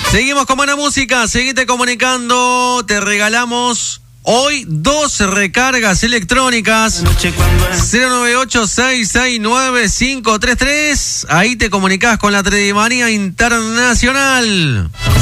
Seguimos con buena música, seguite comunicando, te regalamos hoy 2 recargas electrónicas. 098-669-533. Ahí te comunicás con la Tradimanía Internacional.